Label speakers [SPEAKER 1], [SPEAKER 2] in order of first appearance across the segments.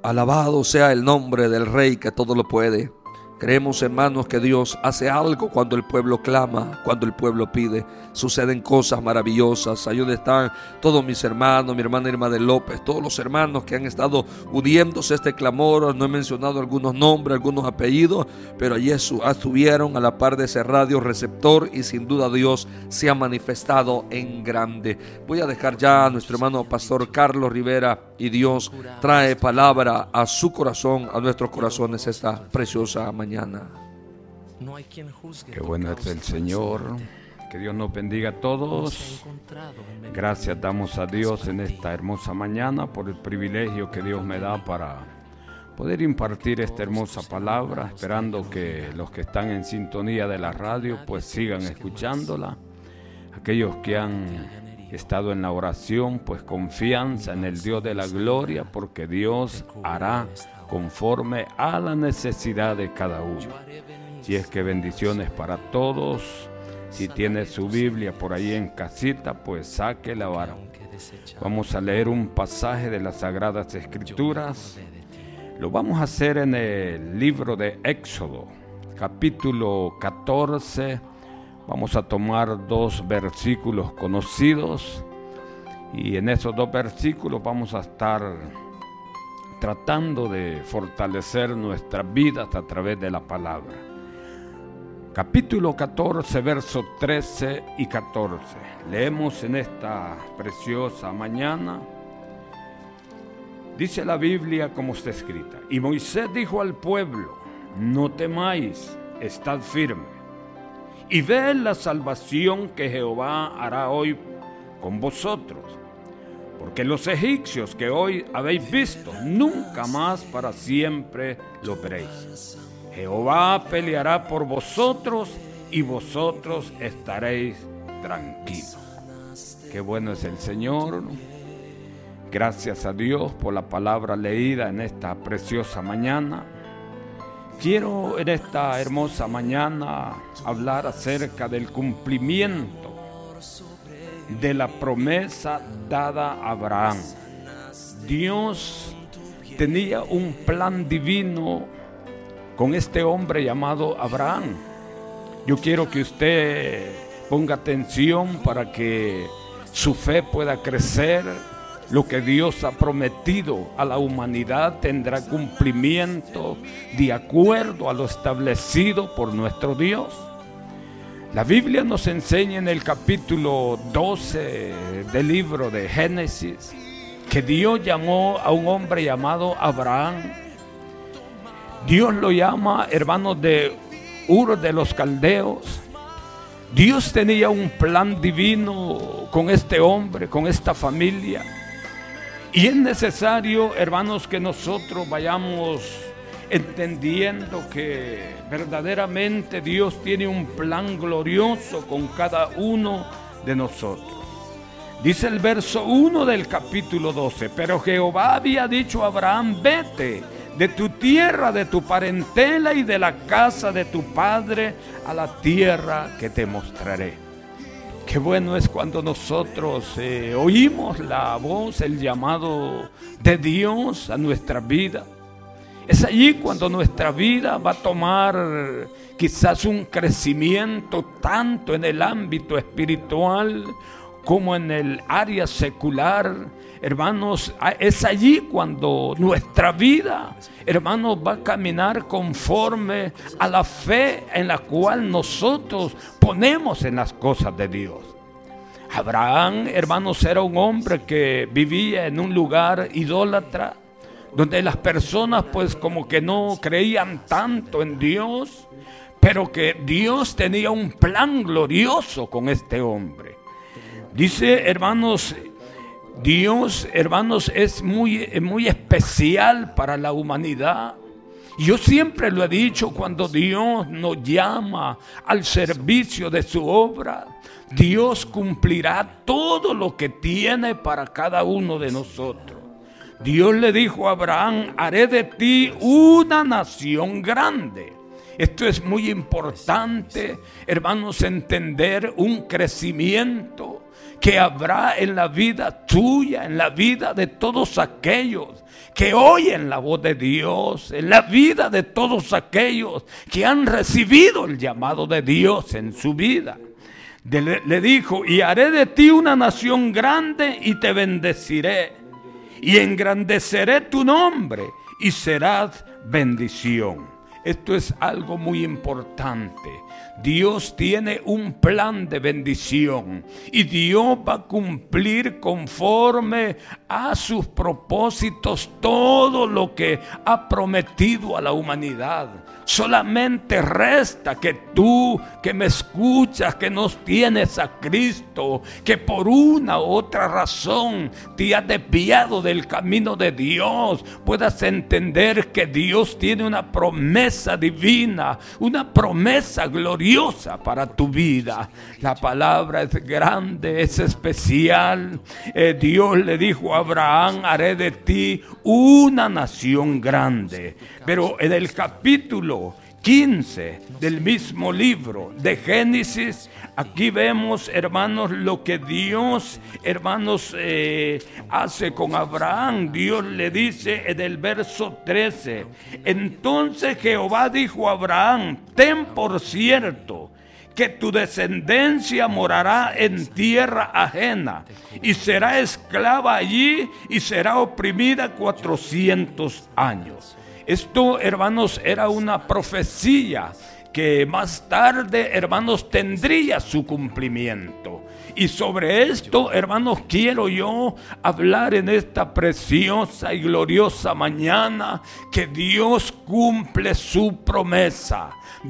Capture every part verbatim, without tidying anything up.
[SPEAKER 1] Alabado sea el nombre del Rey que todo lo puede. Creemos, hermanos, que Dios hace algo cuando el pueblo clama, cuando el pueblo pide. Suceden cosas maravillosas. Ahí donde están todos mis hermanos, mi hermana Irma de López, todos los hermanos que han estado uniéndose a este clamor. No he mencionado algunos nombres, algunos apellidos, pero allí estuvieron a la par de ese radio receptor y sin duda Dios se ha manifestado en grande. Voy a dejar ya a nuestro hermano Pastor Carlos Rivera y Dios trae palabra a su corazón, a nuestros corazones esta preciosa mañana.
[SPEAKER 2] Qué bueno es el Señor. Que Dios nos bendiga a todos. Gracias damos a Dios en esta hermosa mañana por el privilegio que Dios me da para poder impartir esta hermosa palabra, esperando que los que están en sintonía de la radio pues sigan escuchándola. Aquellos que han estado en la oración, pues confianza en el Dios de la gloria, porque Dios hará conforme a la necesidad de cada uno. Si es que bendiciones para todos. Si tiene su Biblia por ahí en casita, pues sáquela, varón. Vamos a leer un pasaje de las Sagradas Escrituras. Lo vamos a hacer en el libro de Éxodo, capítulo catorce. Vamos a tomar dos versículos conocidos y en esos dos versículos vamos a estar tratando de fortalecer nuestras vidas a través de la palabra. Capítulo catorce, versos trece y catorce. Leemos en esta preciosa mañana. Dice la Biblia como está escrita: y Moisés dijo al pueblo: no temáis, estad firme, y ved la salvación que Jehová hará hoy con vosotros. Porque los egipcios que hoy habéis visto, nunca más para siempre lo veréis. Jehová peleará por vosotros y vosotros estaréis tranquilos. Qué bueno es el Señor. Gracias a Dios por la palabra leída en esta preciosa mañana. Quiero en esta hermosa mañana hablar acerca del cumplimiento de la promesa dada a Abraham. Dios tenía un plan divino con este hombre llamado Abraham. Yo quiero que usted ponga atención para que su fe pueda crecer. Lo que Dios ha prometido a la humanidad tendrá cumplimiento de acuerdo a lo establecido por nuestro Dios. La Biblia nos enseña en el capítulo doce del libro de Génesis que Dios llamó a un hombre llamado Abraham. Dios lo llama, hermanos, de Ur de los Caldeos. Dios tenía un plan divino con este hombre, con esta familia. Y es necesario, hermanos, que nosotros vayamos entendiendo que verdaderamente Dios tiene un plan glorioso con cada uno de nosotros. Dice el verso uno del capítulo doce: pero Jehová había dicho a Abraham: vete de tu tierra, de tu parentela y de la casa de tu padre a la tierra que te mostraré. Qué bueno es cuando nosotros eh, oímos la voz, el llamado de Dios a nuestra vida. Es allí cuando nuestra vida va a tomar quizás un crecimiento tanto en el ámbito espiritual como en el área secular. Hermanos, es allí cuando nuestra vida, hermanos, va a caminar conforme a la fe en la cual nosotros ponemos en las cosas de Dios. Abraham, hermanos, era un hombre que vivía en un lugar idólatra, donde las personas pues como que no creían tanto en Dios, pero que Dios tenía un plan glorioso con este hombre. Dice, hermanos, Dios, hermanos, es muy, muy especial para la humanidad. Yo siempre lo he dicho, cuando Dios nos llama al servicio de su obra, Dios cumplirá todo lo que tiene para cada uno de nosotros. Dios le dijo a Abraham: haré de ti una nación grande. Esto es muy importante, hermanos, entender un crecimiento que habrá en la vida tuya, en la vida de todos aquellos que oyen la voz de Dios en la vida de todos aquellos que han recibido el llamado de Dios en su vida. De, le, le dijo, y haré de ti una nación grande y te bendeciré, y engrandeceré tu nombre y serás bendición. Esto es algo muy importante. Dios tiene un plan de bendición y Dios va a cumplir conforme a sus propósitos todo lo que ha prometido a la humanidad. Solamente resta que tú que me escuchas, que no tienes a Cristo, que por una u otra razón te has desviado del camino de Dios, puedas entender que Dios tiene una promesa divina, una promesa gloriosa para tu vida. La palabra es grande, es especial. Eh, Dios le dijo a Abraham, haré de ti una nación grande. Pero en el capítulo quince del mismo libro de Génesis, aquí vemos, hermanos, lo que Dios, hermanos, eh, hace con Abraham. Dios le dice en el verso trece, entonces Jehová dijo a Abraham, ten por cierto que tu descendencia morará en tierra ajena y será esclava allí y será oprimida cuatrocientos años. Esto, hermanos, era una profecía que más tarde, hermanos, tendría su cumplimiento. Y sobre esto, hermanos, quiero yo hablar en esta preciosa y gloriosa mañana, que Dios cumple su promesa.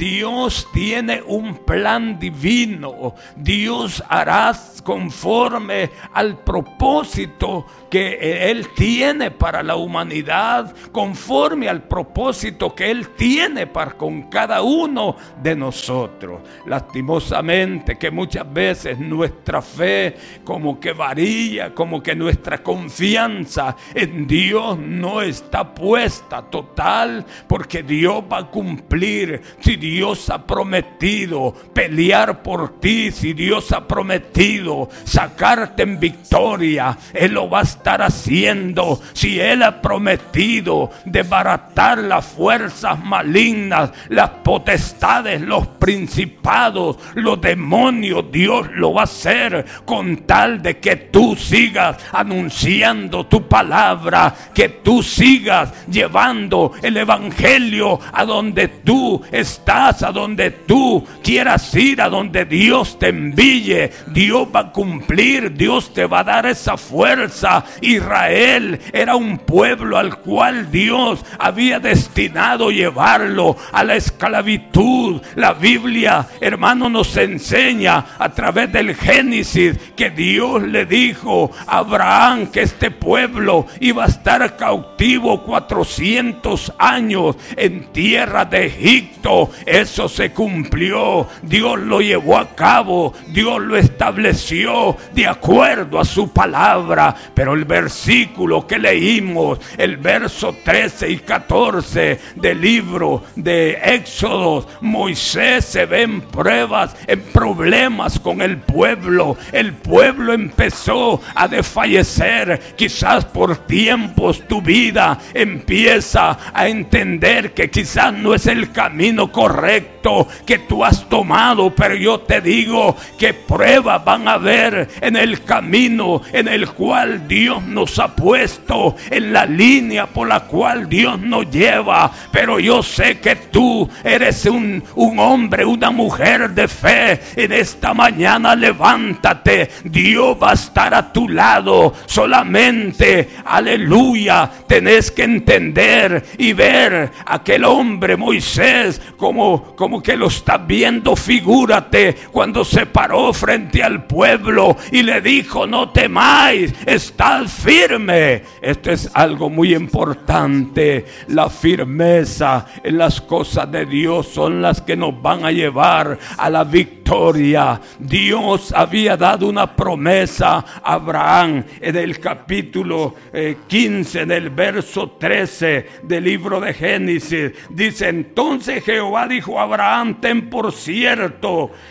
[SPEAKER 2] Dios tiene un plan divino. Dios hará conforme al propósito que Él tiene para la humanidad, conforme al propósito que Él tiene para con cada uno de nosotros. Lastimosamente que muchas veces nuestra fe como que varía, como que nuestra confianza en Dios no está puesta total, porque Dios va a cumplir. Si Dios ha prometido pelear por ti, si Dios ha prometido sacarte en victoria, Él lo va a estar haciendo. Si Él ha prometido desbaratar las fuerzas malignas, las potestades, los principados, los demonios, Dios lo va a hacer, con tal de que tú sigas anunciando tu palabra, que tú sigas llevando el evangelio a donde tú estás, a donde tú quieras ir, a donde Dios te envíe. Dios va a cumplir, Dios te va a dar esa fuerza. Israel era un pueblo al cual Dios había destinado llevarlo a la esclavitud. La Biblia, hermano, nos enseña a través del Génesis que Dios le dijo a Abraham que este pueblo iba a estar cautivo cuatrocientos años en tierra de Egipto. Eso se cumplió. Dios lo llevó a cabo. Dios lo estableció de acuerdo a su palabra. Pero el versículo que leímos, el verso trece y catorce del libro de Éxodo, Moisés se ve en pruebas, en problemas con el pueblo. El pueblo empezó a desfallecer. Quizás por tiempos tu vida empieza a entender que quizás no es el camino correcto que tú has tomado, pero yo te digo que pruebas van a haber en el camino en el cual Dios nos ha puesto, en la línea por la cual Dios nos lleva. Pero yo sé que tú eres un, un hombre, una mujer de fe. En esta mañana levántate, Dios va a estar a tu lado. Solamente, aleluya, tenés que entender y ver aquel hombre Moisés como, como que lo estás viendo. Figúrate cuando se paró frente al pueblo y le dijo: no temáis, estad firme. Esto es algo muy importante. La firmeza en las cosas de Dios son las que nos van a llevar a la victoria. Dios había dado una promesa a Abraham en el capítulo eh, quince, en el verso trece del libro de Génesis. Dice: entonces Jehová dijo a Abraham, ten por cierto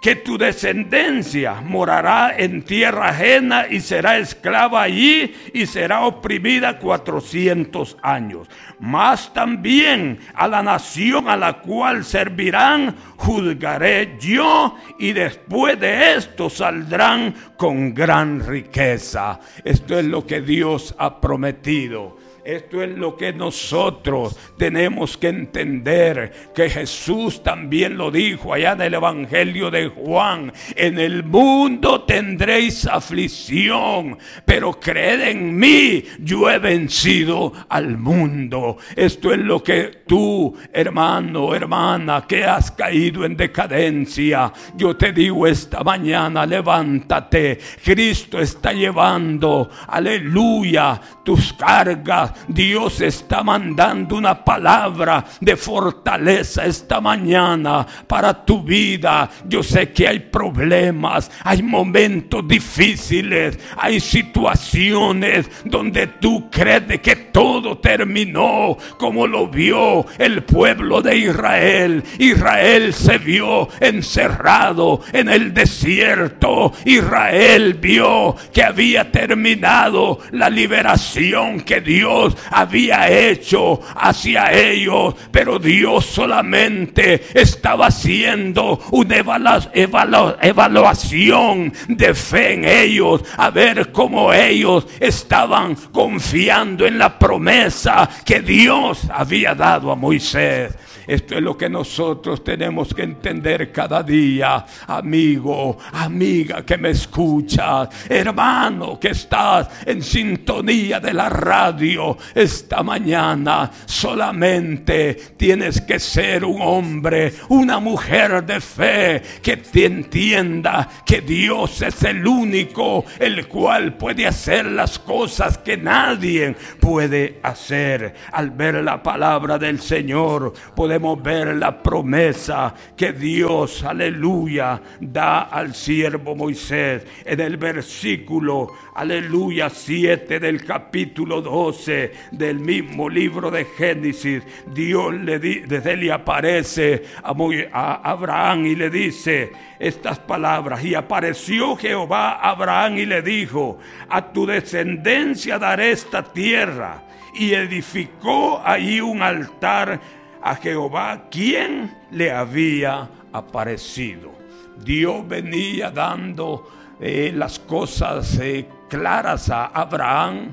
[SPEAKER 2] que tu descendencia morará en tierra ajena y será esclava allí y será oprimida cuatrocientos años. Mas también a la nación a la cual servirán juzgaré yo, y después de esto saldrán con gran riqueza. Esto es lo que Dios ha prometido. Esto es lo que nosotros tenemos que entender, que Jesús también lo dijo allá en el Evangelio de Juan: en el mundo tendréis aflicción, pero creed en mí, yo he vencido al mundo. Esto es lo que tú, hermano, hermana, que has caído en decadencia, yo te digo esta mañana: levántate. Cristo está llevando, aleluya, tus cargas. Dios está mandando una palabra de fortaleza esta mañana para tu vida. Yo sé que hay problemas, hay momentos difíciles, hay situaciones donde tú crees de que todo terminó, como lo vio el pueblo de Israel. Israel se vio encerrado en el desierto. Israel vio que había terminado la liberación que Dios había hecho hacia ellos, pero Dios solamente estaba haciendo una evalu- evalu- evaluación de fe en ellos, a ver cómo ellos estaban confiando en la promesa que Dios había dado a Moisés. Esto es lo que nosotros tenemos que entender cada día, amigo, amiga que me escuchas, hermano que estás en sintonía de la radio esta mañana. Solamente tienes que ser un hombre, una mujer de fe que te entienda que Dios es el único el cual puede hacer las cosas que nadie puede hacer. Al ver la palabra del Señor podemos ver la promesa que Dios, aleluya, da al siervo Moisés. En el versículo, aleluya, siete del capítulo doce del mismo libro de Génesis, Dios le, di, desde él le aparece a, Moy, a Abraham y le dice estas palabras: y apareció Jehová a Abraham y le dijo: a tu descendencia daré esta tierra. Y edificó allí un altar a Jehová, quien le había aparecido. Dios venía dando eh, las cosas eh, claras a Abraham,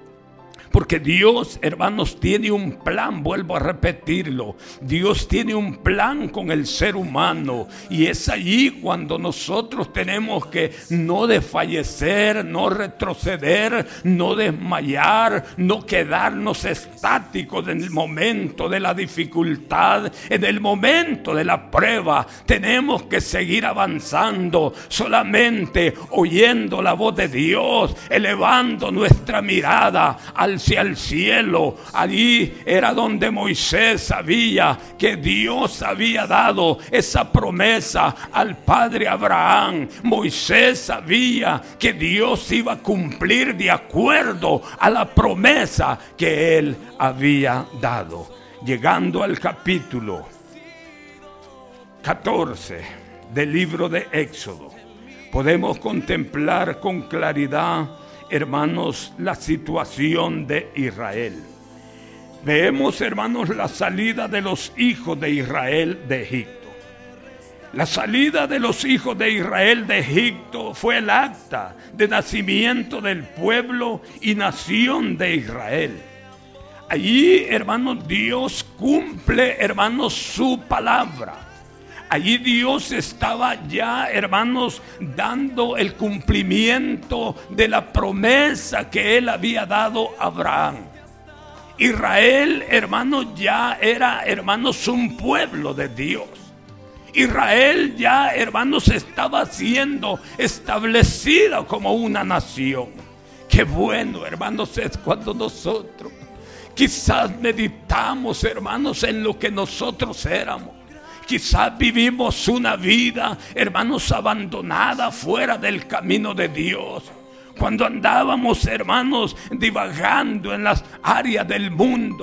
[SPEAKER 2] porque Dios, hermanos, tiene un plan. Vuelvo a repetirlo: Dios tiene un plan con el ser humano, y es allí cuando nosotros tenemos que no desfallecer, no retroceder, no desmayar, no quedarnos estáticos en el momento de la dificultad, en el momento de la prueba. Tenemos que seguir avanzando, solamente oyendo la voz de Dios, elevando nuestra mirada al hacia el cielo. Allí era donde Moisés sabía que Dios había dado esa promesa al padre Abraham. Moisés sabía que Dios iba a cumplir de acuerdo a la promesa que él había dado. Llegando al capítulo catorce del libro de Éxodo, podemos contemplar con claridad, hermanos, la situación de Israel. Vemos, hermanos, la salida de los hijos de Israel de Egipto. La salida de los hijos de Israel de Egipto fue el acta de nacimiento del pueblo y nación de Israel. Allí, hermanos, Dios cumple, hermanos, su palabra. Allí Dios estaba ya, hermanos, dando el cumplimiento de la promesa que Él había dado a Abraham. Israel, hermanos, ya era, hermanos, un pueblo de Dios. Israel ya, hermanos, estaba siendo establecida como una nación. Qué bueno, hermanos, es cuando nosotros quizás meditamos, hermanos, en lo que nosotros éramos. Quizás vivimos una vida, hermanos, abandonada, fuera del camino de Dios. Cuando andábamos, hermanos, divagando en las áreas del mundo.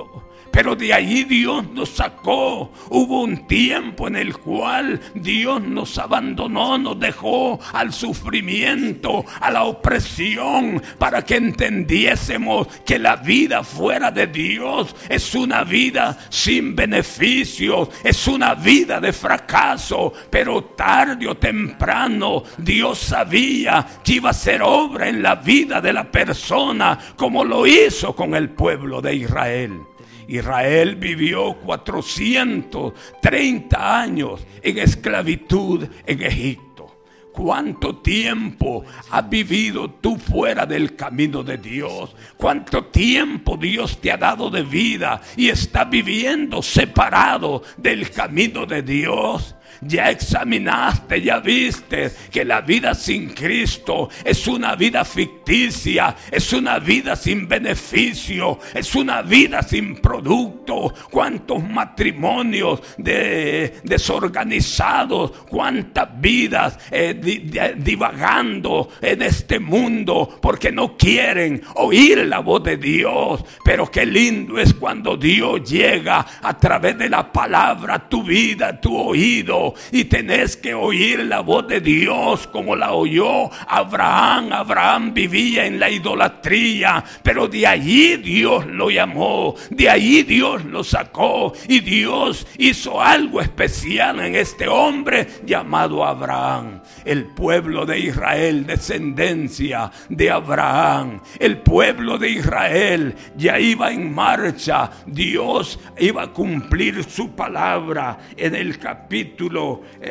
[SPEAKER 2] Pero de allí Dios nos sacó. Hubo un tiempo en el cual Dios nos abandonó, nos dejó al sufrimiento, a la opresión, para que entendiésemos que la vida fuera de Dios es una vida sin beneficios, es una vida de fracaso. Pero tarde o temprano Dios sabía que iba a hacer obra en la vida de la persona, como lo hizo con el pueblo de Israel. Israel vivió cuatrocientos treinta años en esclavitud en Egipto. ¿Cuánto tiempo has vivido tú fuera del camino de Dios? ¿Cuánto tiempo Dios te ha dado de vida y estás viviendo separado del camino de Dios? Ya examinaste, ya viste que la vida sin Cristo es una vida ficticia, es una vida sin beneficio, es una vida sin producto. Cuántos matrimonios de, desorganizados, cuántas vidas eh, di, di, divagando en este mundo porque no quieren oír la voz de Dios. Pero qué lindo es cuando Dios llega a través de la palabra a tu vida, a tu oído. Y tenés que oír la voz de Dios como la oyó Abraham. Abraham vivía en la idolatría, pero de allí Dios lo llamó, de allí Dios lo sacó, y Dios hizo algo especial en este hombre llamado Abraham. El pueblo de Israel, descendencia de Abraham, el pueblo de Israel ya iba en marcha. Dios iba a cumplir su palabra en el capítulo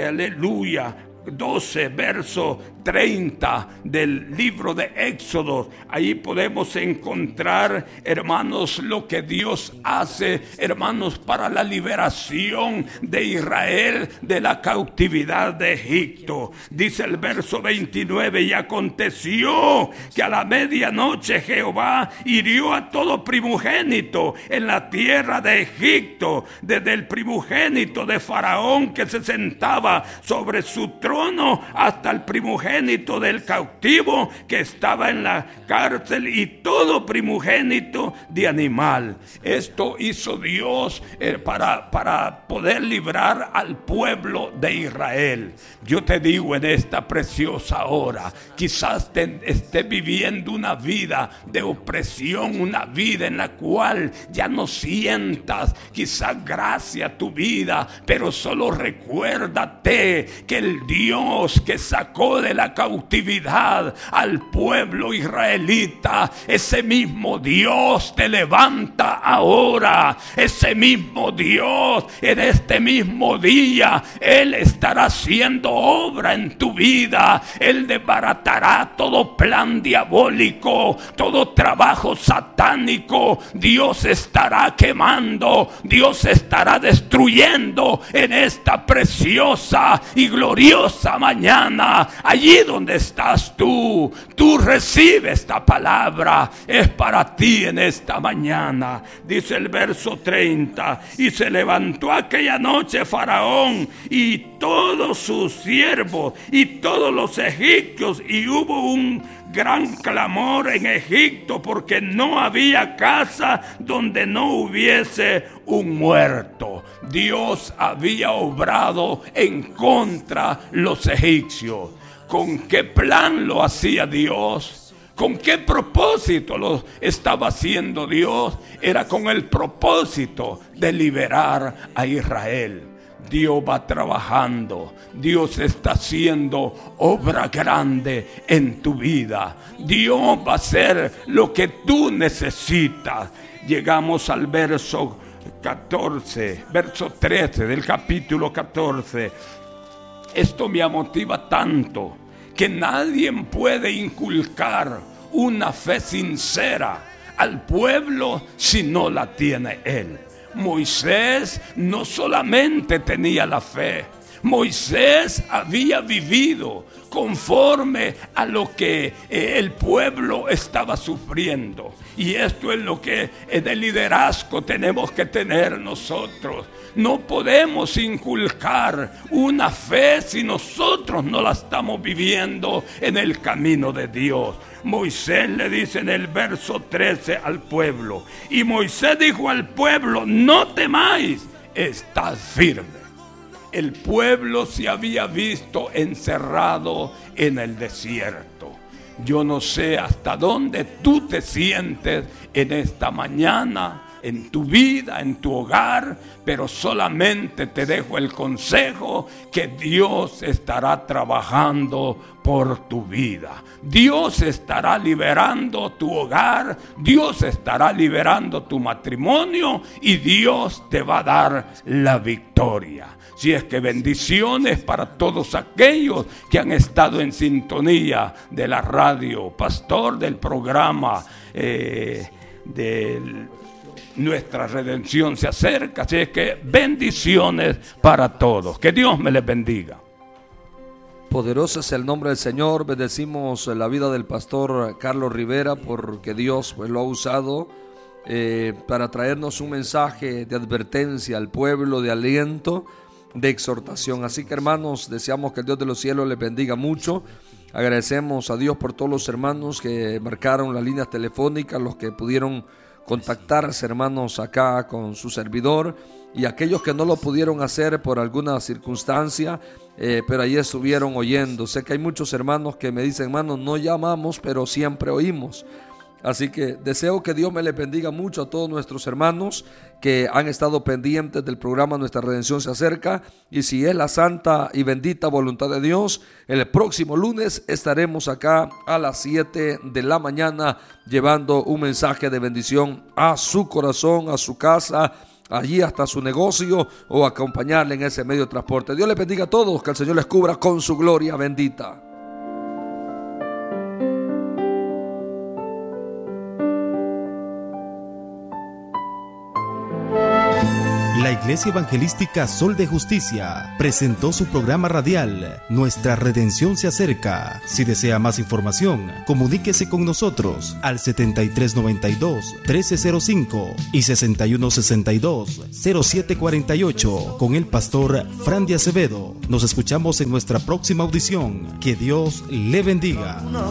[SPEAKER 2] aleluya doce, verso treinta del libro de Éxodo. Ahí podemos encontrar, hermanos, lo que Dios hace, hermanos, para la liberación de Israel de la cautividad de Egipto. Dice el verso veintinueve: y aconteció que a la medianoche Jehová hirió a todo primogénito en la tierra de Egipto, desde el primogénito de Faraón que se sentaba sobre su trono hasta el primogénito del cautivo que estaba en la cárcel, y todo primogénito de animal. Esto hizo Dios eh, para, para poder librar al pueblo de Israel. Yo te digo en esta preciosa hora, quizás te estés viviendo una vida de opresión, una vida en la cual ya no sientas quizás gracia a tu vida, pero solo recuérdate que el Dios que sacó de la cautividad al pueblo israelita, ese mismo Dios te levanta ahora. Ese mismo Dios en este mismo día, Él estará haciendo obra en tu vida. Él desbaratará todo plan diabólico, todo trabajo satánico. Dios estará quemando, Dios estará destruyendo en esta preciosa y gloriosa mañana. Allí donde estás tú, tú recibes esta palabra, es para ti en esta mañana. Dice el verso treinta: y se levantó aquella noche Faraón y todos sus siervos y todos los egipcios, y hubo un gran clamor en Egipto, porque no había casa donde no hubiese un muerto. Dios había obrado en contra de los egipcios. ¿Con qué plan lo hacía Dios? ¿Con qué propósito lo estaba haciendo Dios? Era con el propósito de liberar a Israel. Dios va trabajando, Dios está haciendo obra grande en tu vida. Dios va a hacer lo que tú necesitas. Llegamos al verso catorce, verso trece del capítulo catorce. Esto me motiva tanto, que nadie puede inculcar una fe sincera al pueblo si no la tiene él. Moisés no solamente tenía la fe, Moisés había vivido conforme a lo que eh, el pueblo estaba sufriendo. Y esto es lo que en el liderazgo tenemos que tener nosotros. No podemos inculcar una fe si nosotros no la estamos viviendo en el camino de Dios. Moisés le dice en el verso trece al pueblo, y Moisés dijo al pueblo: no temáis, estad firme. El pueblo se había visto encerrado en el desierto. Yo no sé hasta dónde tú te sientes en esta mañana, en tu vida, en tu hogar, pero solamente te dejo el consejo que Dios estará trabajando por tu vida. Dios estará liberando tu hogar, Dios estará liberando tu matrimonio y Dios te va a dar la victoria. Si es que bendiciones para todos aquellos que han estado en sintonía de la radio, pastor, del programa eh, del Nuestra Redención se acerca. Así es que bendiciones para todos. Que Dios me les bendiga.
[SPEAKER 1] Poderoso es el nombre del Señor. Bendecimos la vida del pastor Carlos Rivera, porque Dios pues lo ha usado eh, para traernos un mensaje de advertencia al pueblo, de aliento, de exhortación. Así que, hermanos, deseamos que el Dios de los cielos les bendiga mucho. Agradecemos a Dios por todos los hermanos que marcaron las líneas telefónicas, los que pudieron contactarse, hermanos, acá con su servidor, y aquellos que no lo pudieron hacer por alguna circunstancia, eh, pero ahí estuvieron oyendo. Sé que hay muchos hermanos que me dicen: hermanos, no llamamos, pero siempre oímos. Así que deseo que Dios me les bendiga mucho a todos nuestros hermanos que han estado pendientes del programa Nuestra Redención se acerca. Y si es la santa y bendita voluntad de Dios, el próximo lunes estaremos acá a las siete de la mañana llevando un mensaje de bendición a su corazón, a su casa, allí hasta su negocio, o acompañarle en ese medio de transporte. Dios les bendiga a todos, que el Señor les cubra con su gloria bendita.
[SPEAKER 3] La Iglesia Evangelística Sol de Justicia presentó su programa radial Nuestra Redención se acerca. Si desea más información, comuníquese con nosotros al setenta y tres noventa y dos, trece cero cinco y sesenta y uno sesenta y dos, cero siete cuarenta y ocho con el pastor Fran de Acevedo. Nos escuchamos en nuestra próxima audición. Que Dios le bendiga.